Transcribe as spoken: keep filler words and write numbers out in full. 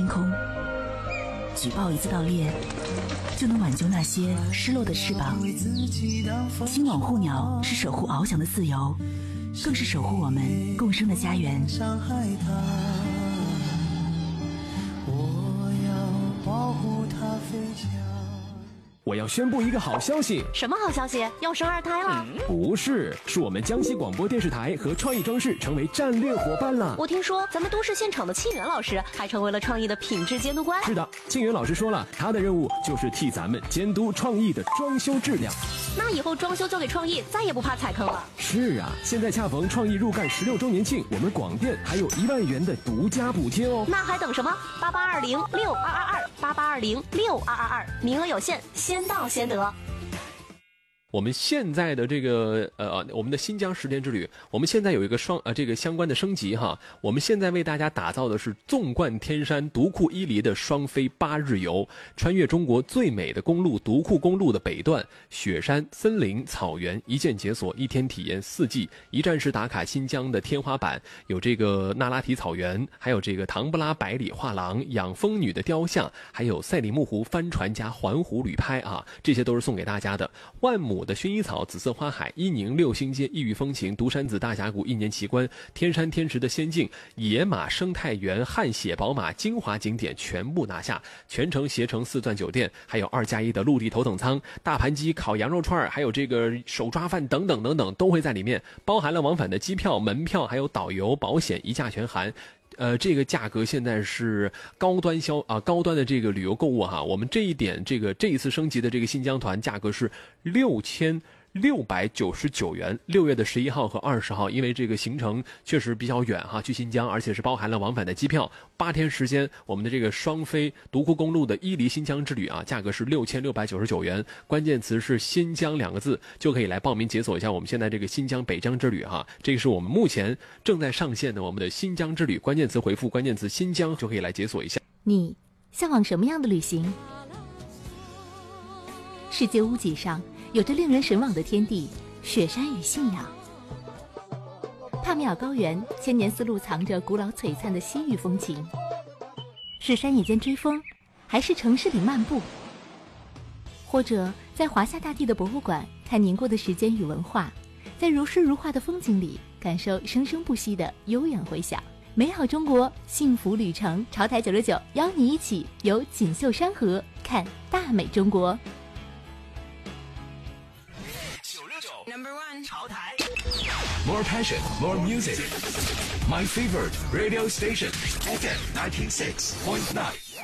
天空，举报一次盗猎，就能挽救那些失落的翅膀。金网护鸟是守护翱翔的自由，更是守护我们共生的家园。 我要保护它飞翔。 我要宣布一个好消息。 什么好消息？要生二胎了？ 嗯、不是，是我们江西广播电视台和创意装饰成为战略伙伴了。 我听说咱们都市现场的庆元老师还成为了创意的品质监督官。 是的，庆元老师说了，他的任务就是替咱们监督创意的装修质量。 那以后装修交给创意，再也不怕踩坑了。 是啊，现在恰逢创意入干十六周年庆，我们广电还有一万元的独家补贴哦。 那还等什么？八八二零六二二二，八八二零六二二二，名额有限，先到先得。 我们现在的这个呃，我们的新疆十天之旅，我们现在有一个双呃这个相关的升级哈。我们现在为大家打造的是纵贯天山独库伊犁的双飞八日游，穿越中国最美的公路独库公路的北段，雪山、森林、草原一键解锁，一天体验四季，一站式打卡新疆的天花板，有这个那拉提草原，还有这个唐布拉百里画廊、养蜂女的雕像，还有赛里木湖帆船加环湖旅拍啊，这些都是送给大家的。万亩的薰衣草、紫色花海、伊宁六星街异域风情、独山子大峡谷一年奇观、天山天池的仙境、野马生态园、汗血宝马精华景点全部拿下，全程携程四钻酒店，还有二加一的陆地头等舱、大盘鸡、烤羊肉串，还有这个手抓饭等等等等都会在里面，包含了往返的机票、门票，还有导游、保险一价全含。呃，这个价格现在是高端销啊、呃，高端的这个旅游购物哈。我们这一点，这个这一次升级的这个新疆团价格是六千六百九十九元。六月的十一号和二十号，因为这个行程确实比较远哈，去新疆，而且是包含了往返的机票，八天时间，我们的这个双飞独库公路的伊犁新疆之旅啊，价格是六千六百九十九元，关键词是新疆两个字，就可以来报名解锁一下我们现在这个新疆北疆之旅哈。这个是我们目前正在上线的我们的新疆之旅，关键词回复关键词新疆就可以来解锁一下。 你向往什么样的旅行？世界屋脊上有着令人神往的天地，雪山与信仰。帕米尔高原千年丝路藏着古老璀璨的西域风情。是山野间追风，还是城市里漫步？或者在华夏大地的博物馆看凝过的时间与文化，在如诗如画的风景里感受生生不息的悠远回响。美好中国幸福旅程，潮台九六九邀你一起游锦绣山河，看大美中国。 Number one 潮台 More passion, more music. My favorite radio station F M ninety-six point nine